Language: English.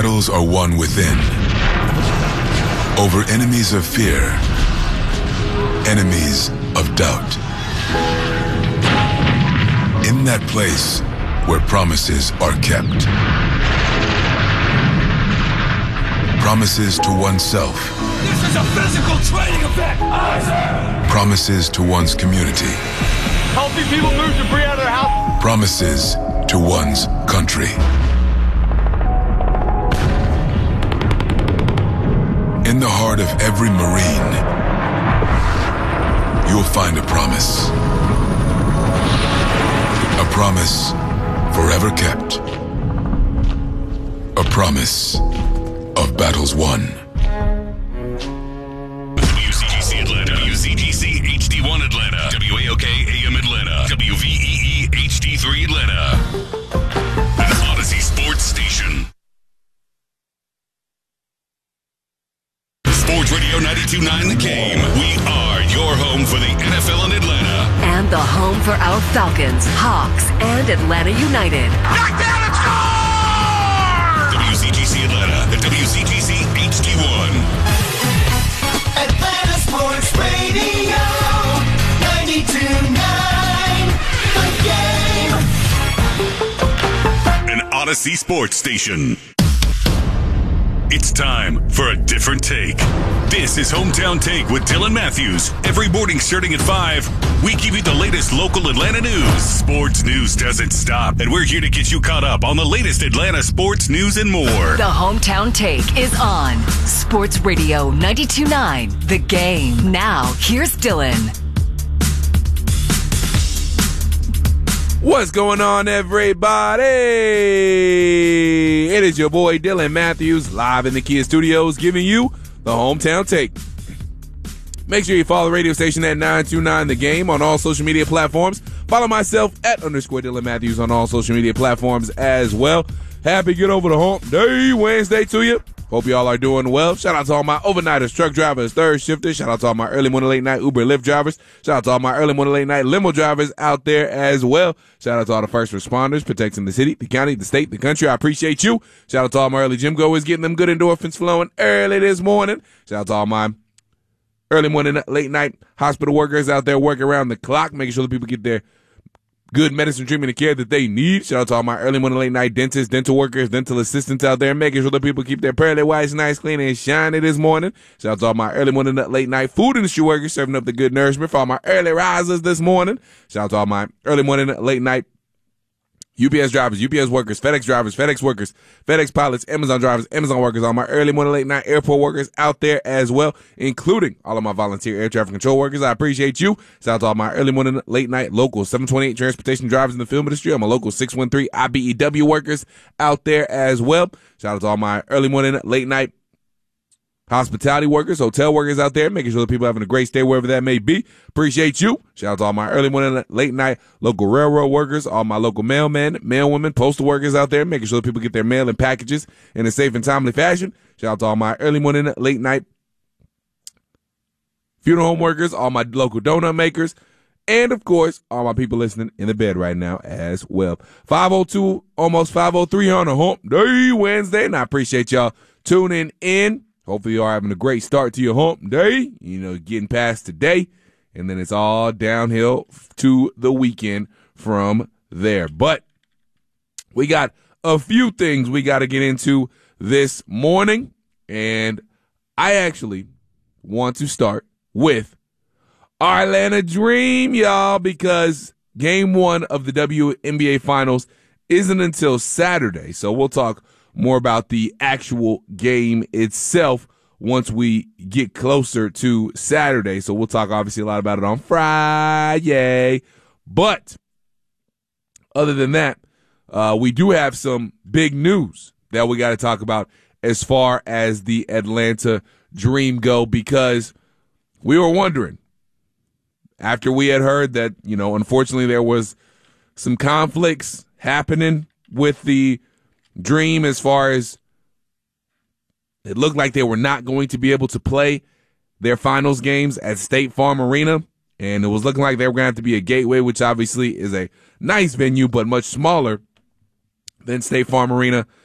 battles are won within, over enemies of fear, enemies of doubt. In that place where promises are kept. Promises to oneself. This is a physical training event! Promises to one's community. Healthy people move debris out of their house. Promises to one's country. In the heart of every Marine, you'll find a promise. A promise forever kept. A promise of battles won. WCGC Atlanta, WCGC HD1 Atlanta, WAOK AM Atlanta, WVEE HD3 Atlanta. An Odyssey Sports Station. Sports Radio 92.9 The Game. We are your home for the NFL in Atlanta. And the home for our Falcons, Hawks, and Atlanta United. Knockdown and score! WCGC Atlanta, the WCGC HD1. Atlanta Sports Radio 92.9 The Game. An Odyssey Sports Station. It's time for a different take. This is Hometown Take with Dylan Matthews. Every morning starting at 5, we give you the latest local Atlanta news. Sports news doesn't stop, and we're here to get you caught up on the latest Atlanta sports news and more. The Hometown Take is on Sports Radio 92.9 The Game. Now, here's Dylan. What's going on, everybody? It is your boy Dylan Matthews live in the Kia Studios giving you the Hometown Take. Make sure you follow the radio station at 929 The Game on all social media platforms. Follow myself at _Dylan Matthews on all social media platforms as well. Happy Get Over the Hump Day Wednesday to you. Hope y'all are doing well. Shout out to all my overnighters, truck drivers, third shifters. Shout out to all my early morning, late night Uber Lyft drivers. Shout out to all my early morning, late night limo drivers out there as well. Shout out to all the first responders protecting the city, the county, the state, the country. I appreciate you. Shout out to all my early gym goers getting them good endorphins flowing early this morning. Shout out to all my early morning, late night hospital workers out there working around the clock, making sure that people get their good medicine, treatment, and care that they need. Shout out to all my early morning, late night dentists, dental workers, dental assistants out there, making sure that people keep their pearly whites nice, clean, and shiny this morning. Shout out to all my early morning, late night food industry workers serving up the good nourishment for all my early risers this morning. Shout out to all my early morning, late night UPS drivers, UPS workers, FedEx drivers, FedEx workers, FedEx pilots, Amazon drivers, Amazon workers, all my early morning, late night airport workers out there as well, including all of my volunteer air traffic control workers. I appreciate you. Shout out to all my early morning, late night local 728 transportation drivers in the film industry. I'm a local 613 IBEW workers out there as well. Shout out to all my early morning, late night hospitality workers, hotel workers out there, making sure that people are having a great stay wherever that may be. Appreciate you. Shout out to all my early morning, late night local railroad workers, all my local mailmen, mailwomen, postal workers out there, making sure that people get their mail and packages in a safe and timely fashion. Shout out to all my early morning, late night funeral home workers, all my local donut makers, and of course, all my people listening in the bed right now as well. 5:02, almost 5:03 on a hump day Wednesday, and I appreciate y'all tuning in. Hopefully you are having a great start to your hump day, getting past today, and then it's all downhill to the weekend from there. But we got a few things we got to get into this morning, and I actually want to start with our Atlanta Dream, y'all, because Game 1 of the WNBA Finals isn't until Saturday, so we'll talk more about the actual game itself once we get closer to Saturday. So we'll talk obviously a lot about it on Friday. But other than that, we do have some big news that we got to talk about as far as the Atlanta Dream go, because we were wondering, after we had heard that, unfortunately there was some conflicts happening with the Dream as far as it looked like they were not going to be able to play their finals games at State Farm Arena, and it was looking like they were going to have to be a Gateway, which obviously is a nice venue but much smaller than State Farm Arena.